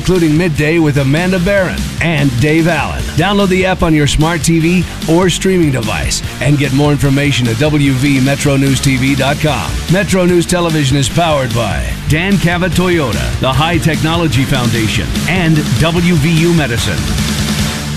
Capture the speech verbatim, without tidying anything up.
including Midday with Amanda Barron and Dave Allen. Download the app on your smart T V or streaming device and get more information at w v metro news t v dot com. Metro News Television is powered by Dan Cavett Toyota, the High Technology Foundation, and W V U Medicine.